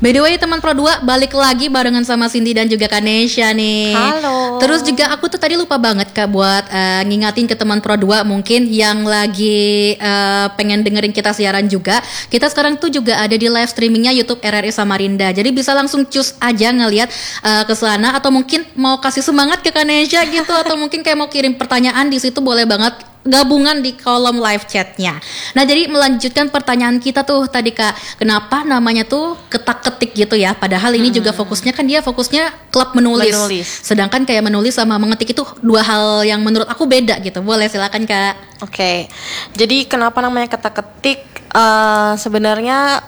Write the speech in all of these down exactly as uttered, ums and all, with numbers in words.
By the way teman Pro dua balik lagi barengan sama Cindy dan juga Kanesha nih. Halo. Terus juga aku tuh tadi lupa banget Kak buat uh, ngingatin ke teman Pro dua mungkin yang lagi uh, pengen dengerin kita siaran juga. Kita sekarang tuh juga ada di live streamingnya YouTube R R I Samarinda. Jadi bisa langsung cus aja ngelihat uh, ke sana atau mungkin mau kasih semangat ke Kanesha gitu atau mungkin kayak mau kirim pertanyaan di situ boleh banget gabungan di kolom live chatnya. Nah jadi melanjutkan pertanyaan kita tuh tadi Kak, kenapa namanya tuh ketak-ketik gitu ya? Padahal ini hmm. juga fokusnya kan dia fokusnya klub menulis. menulis. Sedangkan kayak menulis sama mengetik itu dua hal yang menurut aku beda gitu. Boleh silakan Kak. Oke, okay. Jadi kenapa namanya ketak-ketik? Uh, sebenarnya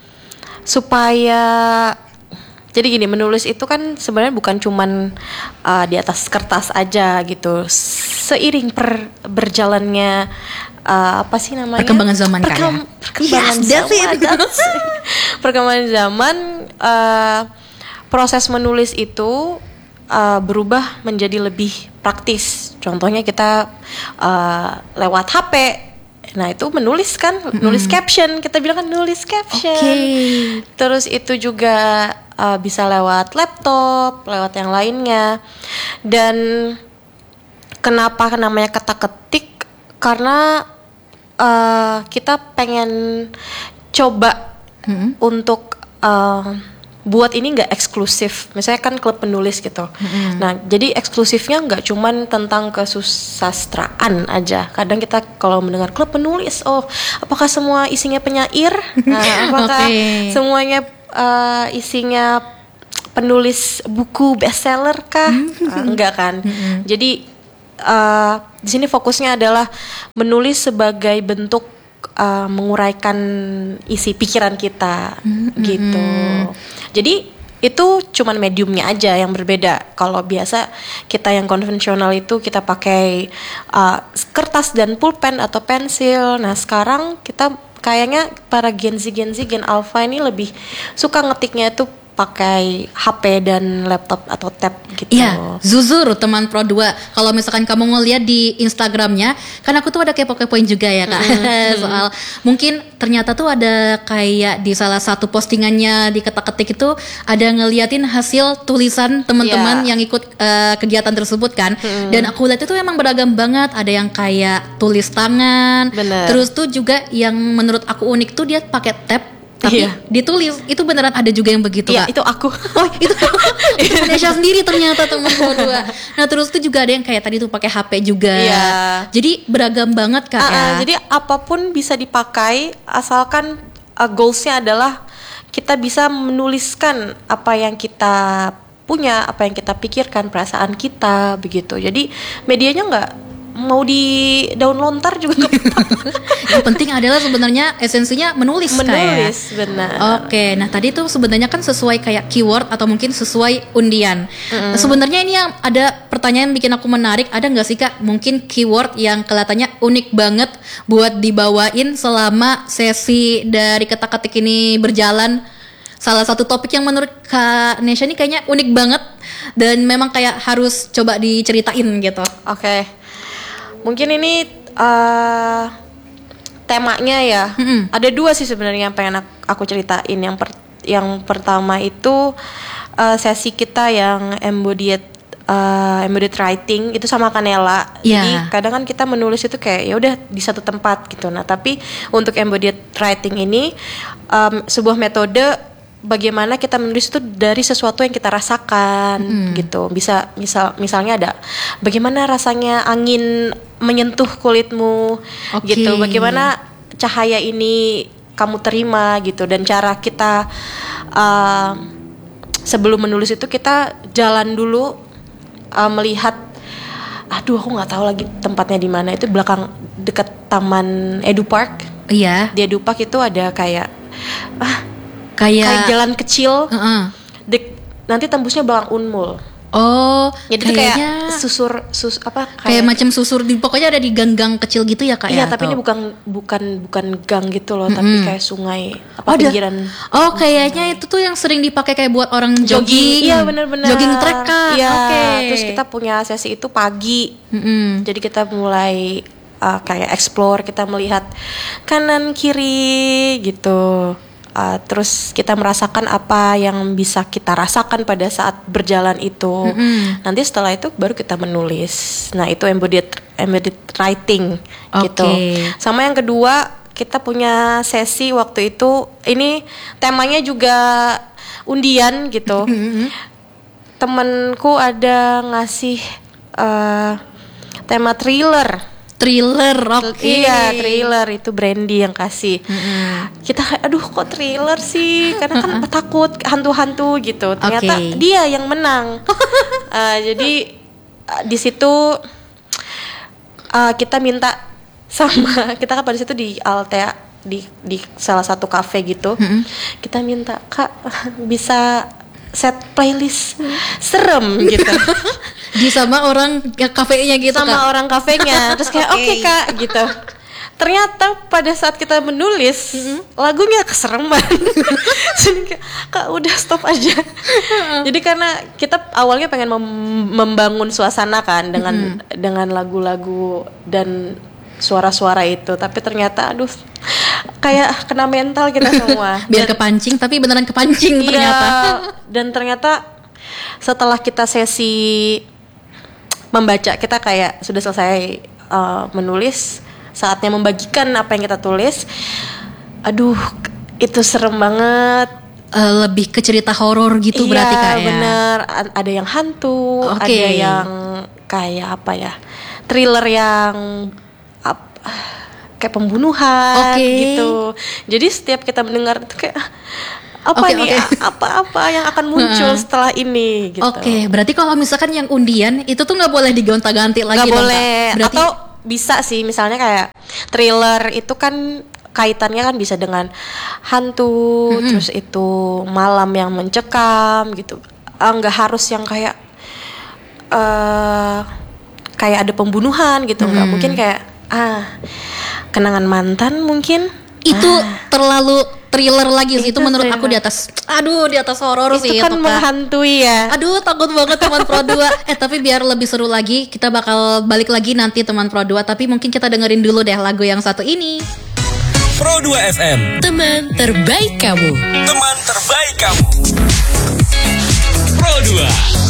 supaya jadi gini, menulis itu kan sebenarnya bukan cuman uh, di atas kertas aja gitu. Seiring per berjalannya uh, apa sih namanya? Perkembangan zaman kan ya? Perkembangan yes, zaman. Perkembangan zaman uh, proses menulis itu uh, berubah menjadi lebih praktis. Contohnya kita uh, lewat H P. Nah itu menulis kan, mm-hmm. nulis caption, kita bilang kan nulis caption. Okay. Terus itu juga uh, bisa lewat laptop, lewat yang lainnya. Dan kenapa namanya ketak-ketik? Karena uh, kita pengen coba mm-hmm. untuk uh, buat ini nggak eksklusif, misalnya kan klub penulis gitu. Mm-hmm. Nah, jadi eksklusifnya nggak cuman tentang kesusastraan aja. Kadang kita kalau mendengar klub penulis, oh, apakah semua isinya penyair? Nah, apakah okay. semuanya uh, isinya penulis buku bestseller kah? Mm-hmm. Nah, enggak kan? Mm-hmm. Jadi uh, di sini fokusnya adalah menulis sebagai bentuk Uh, menguraikan isi pikiran kita mm-hmm. gitu. Jadi itu cuman mediumnya aja yang berbeda. Kalau biasa kita yang konvensional itu kita pakai uh, kertas dan pulpen atau pensil. Nah sekarang kita kayaknya para Gen Z Gen Z Gen Alpha ini lebih suka ngetiknya itu pakai H P dan laptop atau tab gitu. Iya, Zuzur teman Pro dua. Kalau misalkan kamu ngeliat di Instagramnya, kan aku tuh ada kepo-kepoin juga ya Kak. Mm-hmm. Soal mungkin ternyata tuh ada kayak di salah satu postingannya di ketak-ketik itu ada ngeliatin hasil tulisan teman-teman yeah. yang ikut uh, kegiatan tersebut kan. Mm-hmm. Dan aku lihat itu emang beragam banget. Ada yang kayak tulis tangan. Bener. Terus tuh juga yang menurut aku unik tuh dia pakai tab. Tapi iya. ditulis, itu beneran ada juga yang begitu iya, Kak? Itu aku. Oh itu Kanesha sendiri ternyata teman kedua. Nah terus tuh juga ada yang kayak tadi tuh pakai H P juga. Iya. Jadi beragam banget Kak uh, ya. Uh, jadi apapun bisa dipakai asalkan uh, goalsnya adalah kita bisa menuliskan apa yang kita punya, apa yang kita pikirkan, perasaan kita begitu. Jadi medianya nggak mau di daun lontar juga gak apa-apa. Yang penting adalah sebenarnya esensinya menulis, menulis kayak. Benar. Oke, nah tadi tuh sebenarnya kan sesuai kayak keyword atau mungkin sesuai undian. Mm-hmm. Sebenarnya ini yang ada pertanyaan bikin aku menarik, ada nggak sih Kak mungkin keyword yang kelihatannya unik banget buat dibawain selama sesi dari ketak-ketik ini berjalan? Salah satu topik yang menurut Kak Nesha ini kayaknya unik banget dan memang kayak harus coba diceritain gitu. Oke. Okay. Mungkin ini uh, temanya ya. Mm-hmm. Ada dua sih sebenarnya yang pengen aku ceritain. Yang per- yang pertama itu uh, sesi kita yang embodied uh, embodied writing itu sama Kanela. Yeah. Jadi kadang kan kita menulis itu kayak ya udah di satu tempat gitu. Nah, tapi untuk embodied writing ini um, sebuah metode bagaimana kita menulis itu dari sesuatu yang kita rasakan mm. gitu. Bisa misal misalnya ada bagaimana rasanya angin menyentuh kulitmu okay. gitu. Bagaimana cahaya ini kamu terima gitu, dan cara kita uh, sebelum menulis itu kita jalan dulu uh, melihat aduh aku nggak tahu lagi tempatnya di mana, itu belakang dekat Taman Edu Park. Iya. Di Edu Park itu ada kayak ah Kayak, kayak jalan kecil, uh-uh. di, nanti tembusnya Belang Unmul. Oh, jadi itu kayak susur, sus apa? Kayak, kayak macam susur di pokoknya ada di gang-gang kecil gitu ya Kak iya, ya? tapi atau? Ini bukan bukan bukan gang gitu loh, mm-hmm. tapi kayak sungai apa oh, pinggiran. Oh, kayaknya sungai. Itu tuh yang sering dipakai kayak buat orang jogging. Iya, benar-benar. Jogging track Kak. Iya. Okay. Terus kita punya sesi itu pagi. Mm-hmm. Jadi kita mulai uh, kayak explore, kita melihat kanan kiri gitu. uh, terus kita merasakan apa yang bisa kita rasakan pada saat berjalan itu. Mm-hmm. Nanti setelah itu baru kita menulis. Nah itu embodied embodied writing okay. gitu. Sama yang kedua kita punya sesi waktu itu, ini temanya juga undian gitu. Mm-hmm. Temenku ada ngasih uh, tema thriller. Thriller, oke. Okay. Iya, thriller itu Brandy yang kasih. Mm-hmm. Kita, aduh kok thriller sih? Karena kan uh-uh. takut hantu-hantu gitu. Ternyata okay. dia yang menang. uh, jadi uh, di situ uh, kita minta sama kita kan pada situ di Altea di di salah satu kafe gitu. Mm-hmm. Kita minta, Kak bisa set playlist serem gitu. Di sama orang kafenya gitu sama Kak? Orang kafenya. Terus kayak oke okay. okay, Kak gitu. Ternyata pada saat kita menulis mm-hmm. lagunya kesereman. Jadi Kak udah stop aja. Jadi karena kita awalnya pengen mem- membangun suasana kan dengan mm-hmm. dengan lagu-lagu dan suara-suara itu, tapi ternyata aduh kayak kena mental kita semua. Biar dan, kepancing tapi beneran kepancing iya, ternyata. Dan ternyata setelah kita sesi membaca, kita kayak sudah selesai uh, menulis, saatnya membagikan apa yang kita tulis. Aduh, itu serem banget. Uh, lebih ke cerita horor gitu iya, berarti Kak ya? Iya bener, ada yang hantu, okay. ada yang kayak apa ya, thriller yang ap, kayak pembunuhan okay. gitu. Jadi setiap kita mendengar itu kayak apa okay, nih okay. apa-apa yang akan muncul uh-huh. setelah ini gitu. Oke, okay, berarti kalau misalkan yang undian itu tuh nggak boleh digonta-ganti lagi. Nggak boleh. Berarti... Atau bisa sih, misalnya kayak thriller itu kan kaitannya kan bisa dengan hantu, mm-hmm. terus itu malam yang mencekam gitu. Nggak uh, harus yang kayak uh, kayak ada pembunuhan gitu. Nggak mm-hmm. mungkin kayak ah kenangan mantan mungkin. Itu ah. terlalu thriller lagi sih. Itu, itu menurut thriller. aku di atas, aduh di atas horor sih. Itu kan menghantui ya. Aduh takut banget teman Pro dua. Eh tapi biar lebih seru lagi, kita bakal balik lagi nanti teman Pro dua. Tapi mungkin kita dengerin dulu deh lagu yang satu ini. Pro dua F M, teman terbaik kamu. Teman terbaik kamu. Pro dua.